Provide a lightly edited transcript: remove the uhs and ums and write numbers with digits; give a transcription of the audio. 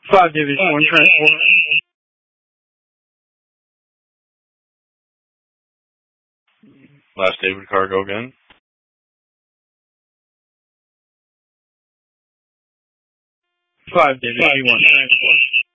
5 Division 1 transport. Last David cargo again. 5 Division 1 transport.